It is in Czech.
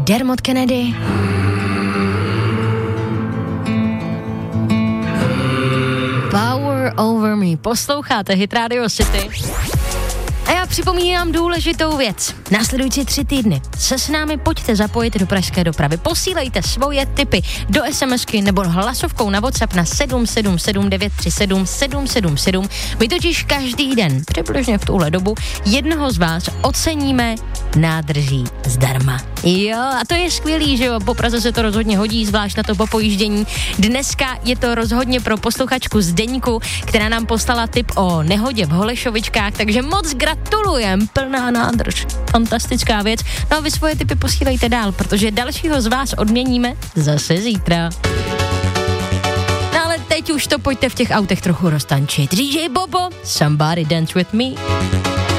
Dermot Kennedy. Power Over Me. Posloucháte Hit Radio City. A já připomínám důležitou věc. Následující 3 týdny se s námi pojďte zapojit do pražské dopravy. Posílejte svoje tipy do SMSky nebo hlasovkou na WhatsApp na 777 937 777. My totiž každý den, přibližně v tuhle dobu, jednoho z vás oceníme nádrží zdarma. Jo, a to je skvělý, že jo, po Praze se to rozhodně hodí, zvlášť na to po pojíždění. Dneska je to rozhodně pro posluchačku Zdeňku, která nám poslala tip o nehodě v Holešovičkách, takže moc gratulujem, plná nádrž. Fantastická věc. No a vy svoje tipy posílejte dál, protože dalšího z vás odměníme zase zítra. No ale teď už to pojďte v těch autech trochu roztančit. DJ Bobo, Somebody Dance With Me.